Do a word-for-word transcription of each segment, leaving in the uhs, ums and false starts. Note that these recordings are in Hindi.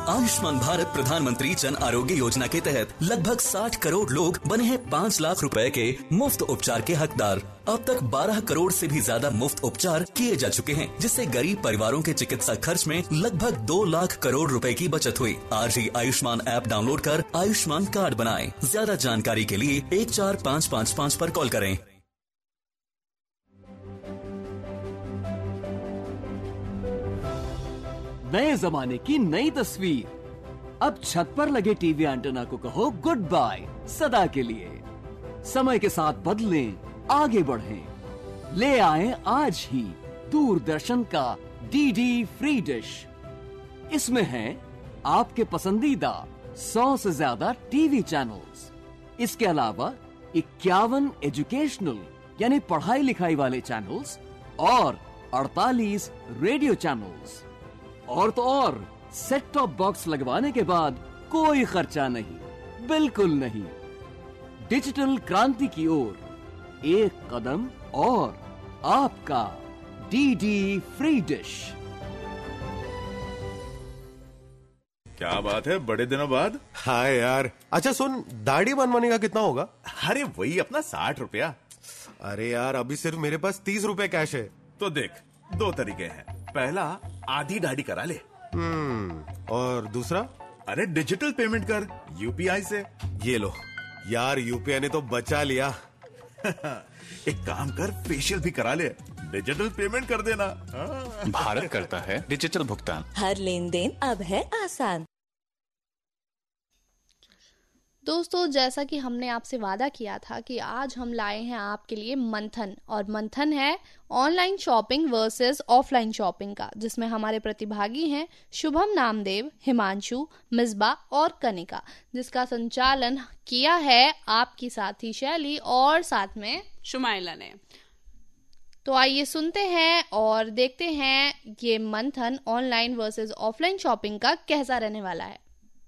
आयुष्मान भारत प्रधानमंत्री जन आरोग्य योजना के तहत लगभग साठ करोड़ लोग बने हैं पाँच लाख रुपए के मुफ्त उपचार के हकदार। अब तक बारह करोड़ से भी ज्यादा मुफ्त उपचार किए जा चुके हैं, जिससे गरीब परिवारों के चिकित्सा खर्च में लगभग दो लाख करोड़ रुपए की बचत हुई। आज ही आयुष्मान ऐप डाउनलोड कर आयुष्मान कार्ड बनाएं। ज्यादा जानकारी के लिए एक चार पाँच पाँच पाँच पर कॉल करें। नए जमाने की नई तस्वीर। अब छत पर लगे टीवी एंटेना को कहो गुड बाय सदा के लिए। समय के साथ बदलें, आगे बढ़ें। ले आए आज ही दूरदर्शन का डीडी फ्री डिश। इसमें है आपके पसंदीदा सौ से ज्यादा टीवी चैनल्स। इसके अलावा इक्यावन एजुकेशनल यानी पढ़ाई लिखाई वाले चैनल्स और अड़तालीस रेडियो चैनल्स। और तो और सेट टॉप बॉक्स लगवाने के बाद कोई खर्चा नहीं, बिल्कुल नहीं। डिजिटल क्रांति की ओर एक कदम और आपका डीडी फ्री डिश। क्या बात है, बड़े दिनों बाद। हाँ यार। अच्छा सुन, दाढ़ी बनवाने का कितना होगा? अरे वही अपना साठ रुपया। अरे यार अभी सिर्फ मेरे पास तीस रुपए कैश है। तो देख, दो तरीके हैं। पहला, आधी दाढ़ी करा ले। हम्म और दूसरा? अरे डिजिटल पेमेंट कर यूपीआई से। ये लो यार, यूपीआई ने तो बचा लिया। एक काम कर, फेशियल भी करा ले, डिजिटल पेमेंट कर देना। भारत करता है डिजिटल भुगतान। हर लेन देन अब है आसान। दोस्तों, जैसा कि हमने आपसे वादा किया था कि आज हम लाए हैं आपके लिए मंथन, और मंथन है online shopping versus offline shopping का, जिसमें हमारे प्रतिभागी हैं शुभम नामदेव, हिमांशु, मिसबा और कनिका, जिसका संचालन किया है आपकी साथी शैली और साथ में शुमाइला ने। तो आइए सुनते हैं और देखते हैं ये मंथन ऑनलाइन वर्सेस ऑफलाइन शॉपिंग का कैसा रहने वाला है।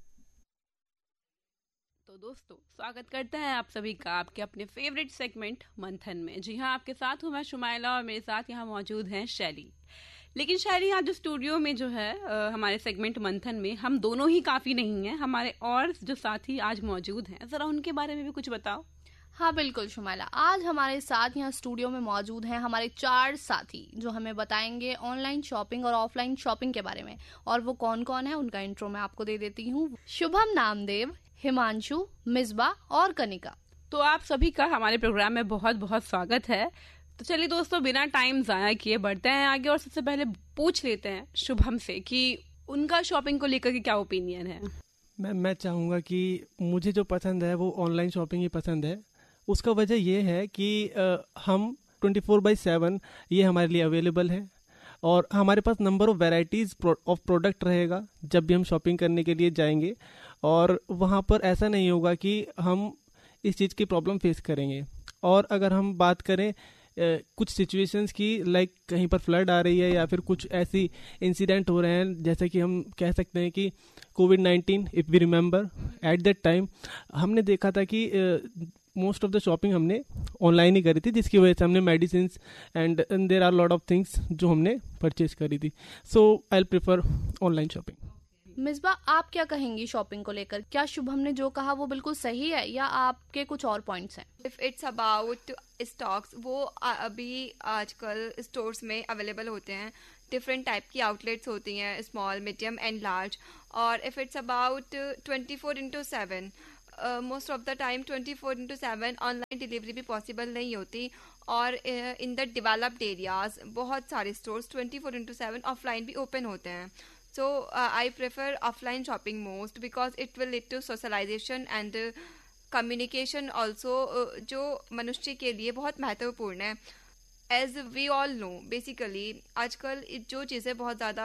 तो दोस्तों, स्वागत करते हैं आप सभी का आपके अपने फेवरेट सेगमेंट मंथन में। जी हाँ, आपके साथ हूँ मैं शुमाइला और मेरे साथ यहाँ मौजूद हैं शैली। लेकिन शैली, आज जो स्टूडियो में जो है आ, हमारे सेगमेंट मंथन में हम दोनों ही काफ़ी नहीं हैं, हमारे और जो साथी आज मौजूद हैं, ज़रा उनके बारे में भी कुछ बताओ। हाँ बिल्कुल शुमाइला, आज हमारे साथ यहाँ स्टूडियो में मौजूद हैं हमारे चार साथी जो हमें बताएंगे ऑनलाइन शॉपिंग और ऑफलाइन शॉपिंग के बारे में। और वो कौन कौन है उनका इंट्रो मैं आपको दे देती हूँ। शुभम नामदेव, हिमांशु, मिसबा और कनिका। तो आप सभी का हमारे प्रोग्राम में बहुत बहुत स्वागत है। तो चलिए दोस्तों, बिना टाइम ज़ाया किए बढ़ते हैं आगे और सबसे पहले पूछ लेते हैं शुभम से कि उनका शॉपिंग को लेकर के क्या ओपिनियन है। मैं मैं चाहूँगा कि मुझे जो पसंद है वो ऑनलाइन शॉपिंग ही पसंद है। उसका वजह ये है कि आ, हम ट्वेंटी फोर बाई सेवन ये हमारे लिए अवेलेबल है और हमारे पास number of varieties of product रहेगा जब भी हम शॉपिंग करने के लिए जाएंगे। और वहाँ पर ऐसा नहीं होगा कि हम इस चीज़ की प्रॉब्लम फेस करेंगे। और अगर हम बात करें ए, कुछ सिचुएशंस की, लाइक कहीं पर फ्लड आ रही है या फिर कुछ ऐसी इंसिडेंट हो रहे हैं, जैसे कि हम कह सकते हैं कि Covid nineteen, if we remember at that time हमने देखा था कि मोस्ट ऑफ द शॉपिंग हमने ऑनलाइन ही करी थी, जिसकी वजह से हमने medicine and there are lot of things जो हमने परचेज करी थी। सो I will prefer online shopping. Misbah, आप क्या कहेंगी शॉपिंग को लेकर? क्या शुभम ने जो कहा वो बिल्कुल सही है या आपके कुछ और पॉइंट्स हैं? इफ इट्स अबाउट स्टॉक्स, वो अभी आजकल स्टोर्स में अवेलेबल होते हैं। डिफरेंट टाइप की आउटलेट्स होती हैं, स्मॉल, मीडियम एंड लार्ज। और if it's about twenty four into seven, most of the time twenty four into seven online delivery भी पॉसिबल नहीं होती। और इन द डेवलप्ड एरियाज बहुत सारे stores twenty four into seven offline भी ओपन होते हैं। So uh, I prefer offline shopping most because it will lead to socialization and uh, communication also, uh, जो मनुष्य के लिए बहुत महत्वपूर्ण है। As we all know, basically आजकल जो चीज़ें बहुत ज़्यादा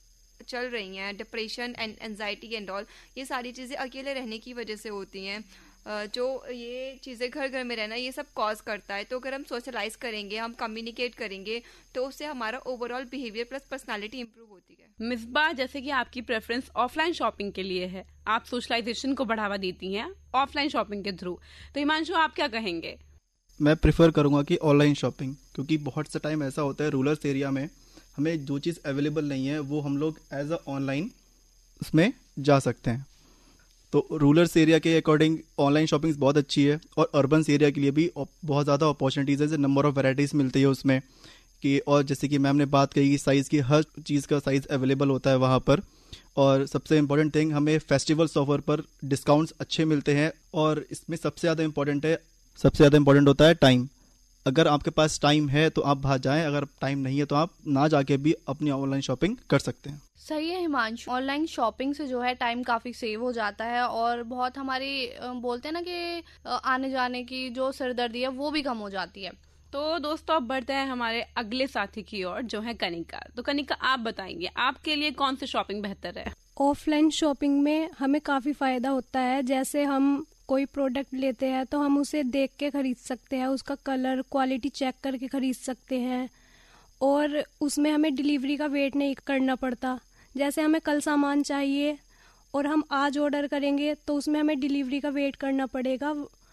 चल रही हैं, depression and anxiety and all, ये सारी चीज़ें अकेले रहने की वजह से होती हैं। जो ये चीज़ें घर घर में रहना, ये सब कॉज करता है। तो अगर हम सोशलाइज करेंगे, हम कम्युनिकेट करेंगे, तो उससे हमारा overall behaviour plus personality improve होती है। मिसबा, जैसे कि आपकी प्रेफरेंस ऑफलाइन शॉपिंग के लिए है, आप सोशलाइजेशन को बढ़ावा देती हैं ऑफलाइन शॉपिंग के थ्रू, तो हिमांशु आप क्या कहेंगे? मैं प्रेफर करूंगा कि ऑनलाइन शॉपिंग, क्योंकि बहुत सा टाइम ऐसा होता है रूरल एरिया में हमें जो चीज़ अवेलेबल नहीं है वो हम लोग एज अ ऑनलाइन उसमें जा सकते हैं। तो रूरल एरिया के अकॉर्डिंग ऑनलाइन शॉपिंग बहुत अच्छी है, और अर्बन एरिया के लिए भी बहुत ज़्यादा अपॉर्चुनिटीज़ है, नंबर ऑफ़ वैराइटीज़ मिलती है उसमें कि, और जैसे कि मैम ने बात कही कि साइज़ की हर चीज़ का साइज़ अवेलेबल होता है वहाँ पर। और सबसे इम्पॉर्टेंट थिंग, हमें फेस्टिवल्स ऑफर पर डिस्काउंट्स अच्छे मिलते हैं। और इसमें सबसे ज़्यादा इम्पॉर्टेंट है सबसे ज़्यादा इम्पॉर्टेंट होता है टाइम। अगर आपके पास टाइम है तो आप बाहर जाएं, अगर टाइम नहीं है तो आप ना जाके भी अपनी ऑनलाइन शॉपिंग कर सकते हैं। सही है हिमांशु, ऑनलाइन शॉपिंग से जो है टाइम काफी सेव हो जाता है और बहुत हमारी बोलते हैं ना कि आने जाने की जो सिरदर्दी है वो भी कम हो जाती है। तो दोस्तों अब बढ़ते हैं हमारे अगले साथी की ओर जो है कनिका। तो कनिका आप बताएंगे आपके लिए कौन सी शॉपिंग बेहतर है? ऑफलाइन शॉपिंग में हमें काफी फायदा होता है। जैसे हम कोई प्रोडक्ट लेते हैं तो हम उसे देख के खरीद सकते हैं, उसका कलर क्वालिटी चेक करके खरीद सकते हैं, और उसमें हमें डिलीवरी का वेट नहीं करना पड़ता। जैसे हमें कल सामान चाहिए और हम आज ऑर्डर करेंगे तो उसमें हमें डिलीवरी का वेट करना पड़ेगा।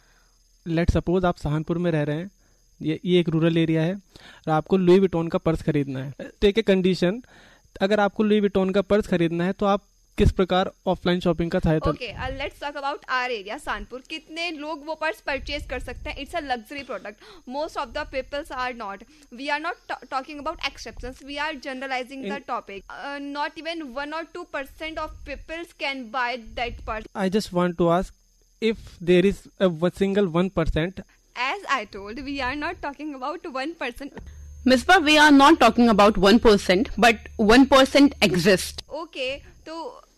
लेट सपोज आप सहारनपुर में रह रहे हैं, ये ये एक रूरल एरिया है, और आपको लुई विटॉन का पर्स खरीदना है। टेक ए कंडीशन, अगर आपको लुई विटॉन का पर्स खरीदना है तो आप किस प्रकार ऑफलाइन शॉपिंग का सहायता? Okay, let's talk about our area Saharanpur. कितने लोग वो पर्स परचेज कर सकते हैं? It's a luxury product. Most of the peoples are not. We are not talking about exceptions, we are generalising the topic. Not even one और two percent of peoples can by that purse. I just want to ask if there is a single one percent. As I told, we are not talking about one percent. Misbah, we are not talking about one percent, but one percent exist. Okay, तो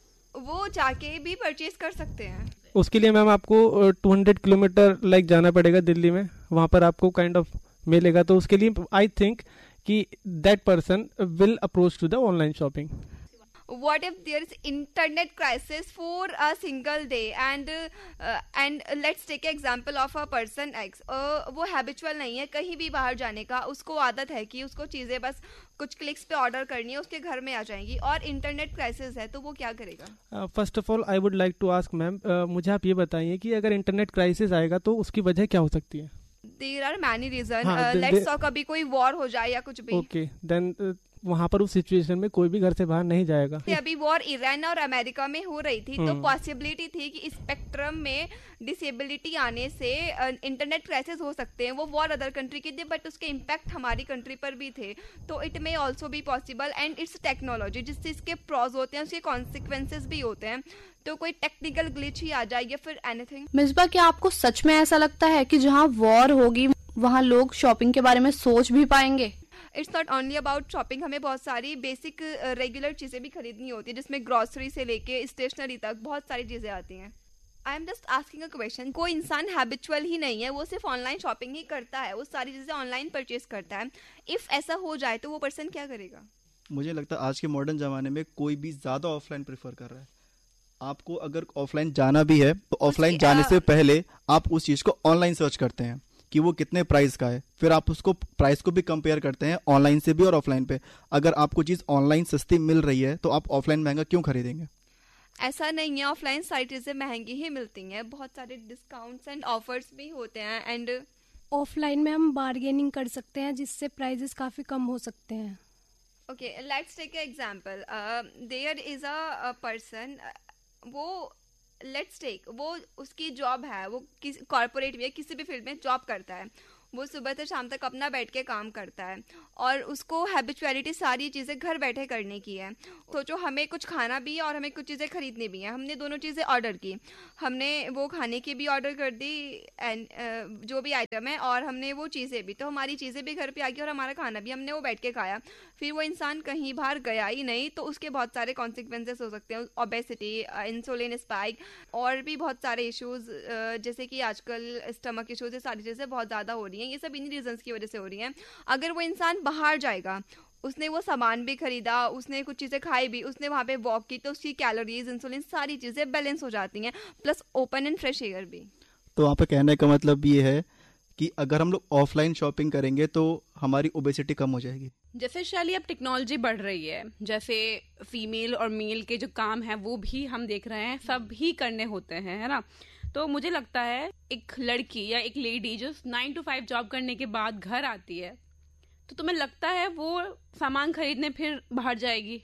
वो जाके भी परचेज कर सकते हैं। उसके लिए मैम आपको दो सौ किलोमीटर लाइक जाना पड़ेगा दिल्ली में, वहाँ पर आपको काइंड ऑफ मिलेगा। तो उसके लिए आई थिंक कि that person will approach to the online shopping. What if there is internet crisis for a single day and uh, and let's take example of a person X. uh, वो habitual नहीं है कहीं भी बाहर जाने का, उसको आदत है कि उसको चीज़ें बस कुछ क्लिक्स पे ऑर्डर करनी है, उसके घर में आ जाएंगी, और इंटरनेट क्राइसिस है तो वो क्या करेगा? First of all I would like to ask ma'am, मुझे आप ये बताइए कि अगर इंटरनेट क्राइसिस आएगा तो उसकी वजह क्या हो सकती है? There are many reasons. Let's talk, अभी कोई वॉर हो जाए या कुछ भी। ओके, देन वहाँ पर उस सिचुएशन में कोई भी घर से बाहर नहीं जाएगा। अभी वॉर ईरान और अमेरिका में हो रही थी तो पॉसिबिलिटी थी कि स्पेक्ट्रम में डिसेबिलिटी आने से इंटरनेट क्राइसिस हो सकते हैं। वो वॉर अदर कंट्री की थी बट उसके इम्पैक्ट हमारी कंट्री पर भी थे, तो it may also be possible. And it's technology, जिस चीज़ के प्रॉज होते हैं उसके कॉन्सिक्वेंसेज भी होते हैं, तो कोई टेक्निकल ग्लिच ही आ जाए या फिर एनीथिंग। मिसबा, क्या आपको सच में ऐसा लगता है कि जहाँ वॉर होगी वहाँ लोग शॉपिंग के बारे में सोच भी पाएंगे? It's not only about shopping, हमें बहुत सारी बेसिक रेगुलर uh, चीज़ें भी खरीदनी होती है, जिसमें ग्रॉसरी से लेके स्टेशनरी तक बहुत सारी चीज़ें आती हैं। I am just asking a question, कोई इंसान हैबिचुअल ही नहीं है, वो सिर्फ ऑनलाइन शॉपिंग ही करता है, वो सारी चीज़ें ऑनलाइन परचेज करता है। इफ़ ऐसा हो जाए तो वो पर्सन क्या करेगा? मुझे लगता है आज के मॉडर्न ज़माने में कोई भी ज़्यादा ऑफलाइन प्रेफर कर रहा है। आपको अगर ऑफलाइन जाना भी है तो ऑफलाइन जाने से पहले आप उस चीज़ को ऑनलाइन सर्च करते हैं कि वो कितने प्राइस का है, फिर आप उसको प्राइस को भी कंपेयर करते हैं ऑनलाइन से भी और ऑफलाइन पे। अगर आपको चीज़ ऑनलाइन सस्ती मिल रही है तो आप ऑफलाइन महंगा क्यों खरीदेंगे? ऐसा नहीं है, ऑफलाइन सारी चीज़ें महंगी ही मिलती हैं, बहुत सारे डिस्काउंट्स एंड ऑफर्स भी होते हैं। एंड ऑफलाइन में हम बार्गेनिंग कर सकते हैं जिससे प्राइजेस काफ़ी कम हो सकते हैं। Okay, let's take example, there is a person, वो लेट्स टेक वो उसकी जॉब है, वो किसी कॉर्पोरेट में किसी भी फील्ड में जॉब करता है, वो सुबह से शाम तक अपना बैठ के काम करता है और उसको हैबिचुअलिटी सारी चीज़ें घर बैठे करने की है। सोचो हमें कुछ खाना भी है और हमें कुछ चीज़ें खरीदनी भी हैं, हमने दोनों चीज़ें ऑर्डर की, हमने वो खाने की भी ऑर्डर कर दी एंड uh, जो भी आइटम है, और हमने वो चीज़ें भी, तो हमारी चीज़ें भी घर पे आ गई और हमारा खाना भी हमने वो बैठ के खाया। फिर वो इंसान कहीं बाहर गया ही नहीं तो उसके बहुत सारे कॉन्सिक्वेंसेस हो सकते हैं, ओबेसिटी, इंसुलिन स्पाइक, और भी बहुत सारे इश्यूज़, जैसे कि आजकल स्टमक इश्यूज़, ये सारी चीज़ें बहुत ज़्यादा हो रही हैं। ये सब इन्हीं रीजंस की वजह से हो रही हैं। अगर वो इंसान बाहर जाएगा, उसने वो सामान भी खरीदा, उसने कुछ चीज़ें खाई भी, उसने वहाँ पे वॉक की, तो उसकी कैलोरीज, इंसुलिन, सारी चीज़ें बैलेंस हो जाती हैं, plus open and fresh air भी। तो वहाँ पे कहने का मतलब ये है कि अगर हम लोग ऑफलाइन शॉपिंग करेंगे तो हमारी ओबेसिटी कम हो जाएगी। जैसे शैली अब टेक्नोलॉजी बढ़ रही है, जैसे फीमेल और मेल के जो काम है वो भी हम देख रहे हैं, सब ही करने होते हैं, है ना। तो मुझे लगता है एक लड़की या एक लेडी जो नाइन टू फाइव जॉब करने के बाद घर आती है, तो तुम्हें लगता है वो सामान खरीदने फिर बाहर जाएगी?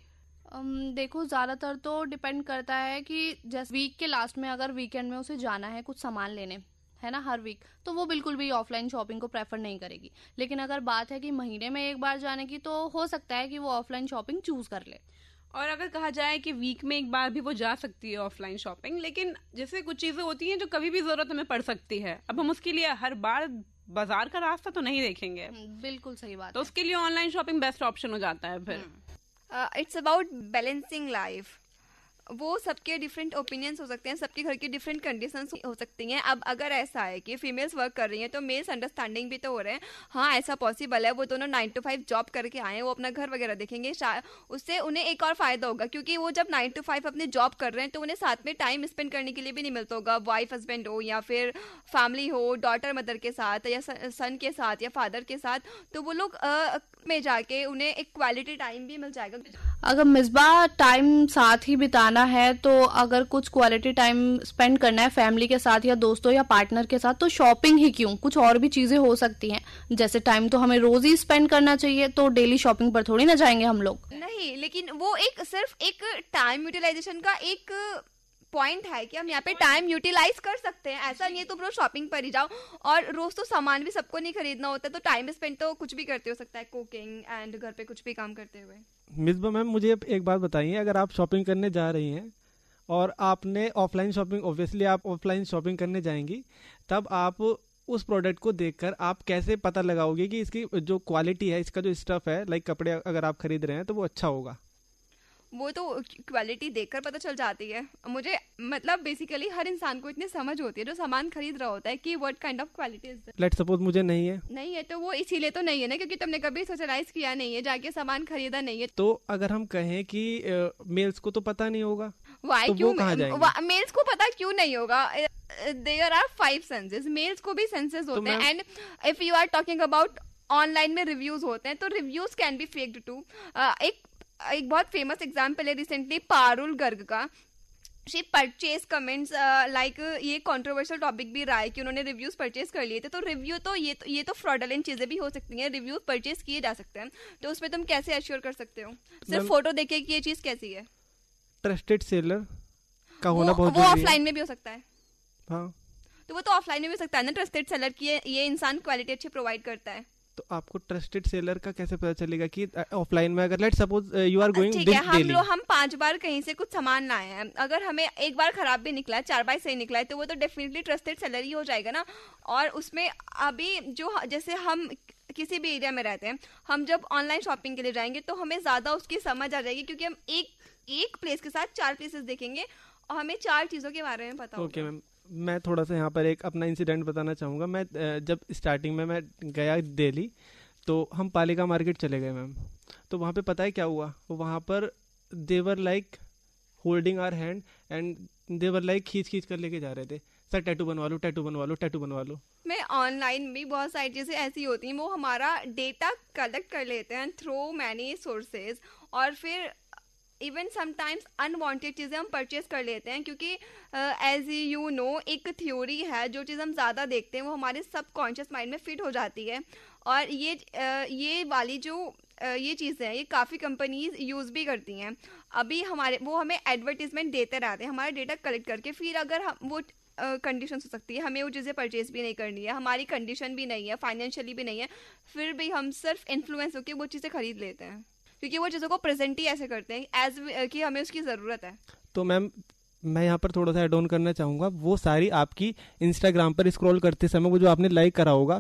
अम, देखो ज़्यादातर तो डिपेंड करता है कि जैसे वीक के लास्ट में अगर वीकेंड में उसे जाना है कुछ सामान लेने, है ना, हर वीक, तो वो बिल्कुल भी ऑफलाइन शॉपिंग को प्रेफर नहीं करेगी। लेकिन अगर बात है कि महीने में एक बार जाने की, तो हो सकता है कि वो ऑफलाइन शॉपिंग चूज कर ले। और अगर कहा जाए कि वीक में एक बार भी वो जा सकती है ऑफलाइन शॉपिंग, लेकिन जैसे कुछ चीजें होती हैं जो कभी भी जरूरत हमें पड़ सकती है, अब हम उसके लिए हर बार बाजार का रास्ता तो नहीं देखेंगे। बिल्कुल सही बात। तो उसके लिए ऑनलाइन शॉपिंग बेस्ट ऑप्शन हो जाता है फिर। It's about balancing life. वो सबके डिफरेंट ओपिनियंस हो सकते हैं, सबके घर की डिफरेंट कंडीशंस हो सकती हैं। अब अगर ऐसा है कि फीमेल्स वर्क कर रही हैं तो मेल्स अंडरस्टैंडिंग भी तो हो रहे हैं, हाँ ऐसा पॉसिबल है, वो दोनों नाइन टू फाइव जॉब करके आए हैं, वो अपना घर वगैरह देखेंगे, उससे उन्हें एक और फायदा होगा क्योंकि वो जब नाइन टू फाइव अपनी जॉब कर रहे हैं तो उन्हें साथ में टाइम स्पेंड करने के लिए भी नहीं मिलता होगा, वाइफ हस्बैंड हो या फिर फैमिली हो, डॉटर मदर के साथ या सन के साथ या फादर के साथ, तो वो लोग में जाके उन्हें एक क्वालिटी टाइम भी मिल जाएगा। अगर मिसबा टाइम साथ ही बिताना है, तो अगर कुछ क्वालिटी टाइम स्पेंड करना है फैमिली के साथ या दोस्तों या पार्टनर के साथ, तो शॉपिंग ही क्यों, कुछ और भी चीजें हो सकती हैं। जैसे टाइम तो हमें रोज ही स्पेंड करना चाहिए, तो डेली शॉपिंग पर थोड़ी ना जाएंगे हम लोग। नहीं, लेकिन वो एक सिर्फ एक टाइम यूटिलाइजेशन का एक पॉइंट है कि हम यहाँ पे टाइम यूटिलाइज कर सकते हैं। ऐसा नहीं है तुम रोज शॉपिंग पर ही जाओ, और रोज तो सामान भी सबको नहीं खरीदना होता, तो टाइम स्पेंड तो कुछ भी करते हो सकता है, कुकिंग एंड घर पे कुछ भी काम करते हुए। मिसबा मैम, मुझे एक बात बताइए, अगर आप शॉपिंग करने जा रही हैं और आपने ऑफलाइन शॉपिंग, ऑब्वियसली आप ऑफलाइन शॉपिंग करने जाएंगी, तब आप उस प्रोडक्ट को देखकर आप कैसे पता लगाओगे कि इसकी जो क्वालिटी है, इसका जो स्टफ है, लाइक कपड़े अगर आप खरीद रहे हैं तो वो अच्छा होगा? वो तो क्वालिटी देखकर पता चल जाती है। मुझे मतलब बेसिकली हर इंसान को इतनी समझ होती है जो सामान खरीद रहा होता है कि what kind of quality is that. Let's suppose मुझे नहीं है नहीं है तो वो इसीलिए तो नहीं है ना, क्योंकि तुमने कभी सोशलाइज किया नहीं है, जाके सामान खरीदा नहीं है। तो अगर हम कहें कि मेल्स को तो पता नहीं होगा, वाई तो क्यों मेल्स को पता क्यों नहीं होगा? There are five senses, mails को भी सेंसेस होते हैं, and if you are talking about online में रिव्यूज होते हैं, तो reviews can be faked to. एक एक बहुत फेमस एग्जाम्पल है रिसेंटली पारुल गर्ग का। शी परचेज कमेंट्स, लाइक ये कंट्रोवर्शियल टॉपिक भी रहा है कि उन्होंने रिव्यूज परचेज कर लिए थे। तो रिव्यू तो ये तो ये तो फ्रॉडलेंट चीजें भी हो सकती हैं, रिव्यूज परचेज किए जा सकते हैं, तो उसमें तुम कैसे एश्योर कर सकते हो सिर्फ फोटो देखे कि ये चीज कैसी है? ट्रस्टेड सेलर का होना बहुत वो ऑफलाइन में भी हो सकता है। हाँ, तो वो तो ऑफलाइन में भी हो सकता है ना, ट्रस्टेड सेलर की ये इंसान क्वालिटी अच्छी प्रोवाइड करता है। तो आपको ट्रस्टेड सेलर का कैसे पता चलेगा कि ऑफलाइन में, अगर let's suppose you are going daily, हम लोग हम पांच बार कहीं से कुछ सामान लाए हैं, अगर हमें एक बार खराब भी निकला है, चार बार सही निकला है, तो वो तो डेफिनेटली ट्रस्टेड सेलर ही हो जाएगा ना। और उसमें अभी जो जैसे हम किसी भी एरिया में रहते हैं, हम जब ऑनलाइन शॉपिंग के लिए जाएंगे तो हमें ज्यादा उसकी समझ आ जाएगी, क्योंकि हम एक एक प्लेस के साथ चार प्लेसेस देखेंगे और हमें चार चीजों के बारे में पता होगा। ओके मैम, मैं थोड़ा सा यहाँ पर एक अपना इंसिडेंट बताना चाहूँगा। मैं जब स्टार्टिंग में मैं गया दिल्ली, तो हम पालिका मार्केट चले गए मैम। तो वहाँ पे पता है क्या हुआ, वहाँ पर देवर like holding our hand and they were like खींच खींच कर लेके जा रहे थे, सर टैटू बनवा लो, टैटू बनवा लो, टैटू बनवा लो। मैं ऑनलाइन भी बहुत सारी चीज़ें ऐसी होती हैं, वो हमारा डेटा कलेक्ट कर लेते हैं थ्रू मैनी सोर्सेज, और फिर इवन समटाइम्स अनवांटेड चीज़ें हम परचेज कर लेते हैं, क्योंकि एज यू नो एक थ्योरी है, जो चीज़ हम ज़्यादा देखते हैं वो हमारे सबकॉन्शियस माइंड में फिट हो जाती है। और ये uh, ये वाली जो uh, ये चीज़ें हैं, ये काफ़ी कंपनीज यूज़ भी करती हैं। अभी हमारे वो हमें एडवर्टीजमेंट देते रहते हैं हमारा डेटा कलेक्ट करके, फिर अगर हम वो कंडीशन uh, हो सकती है, हमें वो चीज़ें परचेज भी नहीं करनी है, हमारी कंडीशन भी नहीं है, फाइनेंशियली भी नहीं है, फिर भी हम सिर्फ इन्फ्लुएंस होकर वो चीज़ें खरीद लेते हैं, क्योंकि वो चीज़ों को प्रेजेंट ही ऐसे करते हैं एज कि हमें उसकी ज़रूरत है। तो मैम मैं यहाँ पर थोड़ा सा ऐड ऑन करना चाहूँगा, वो सारी आपकी इंस्टाग्राम पर स्क्रॉल करते समय वो जो आपने लाइक करा होगा,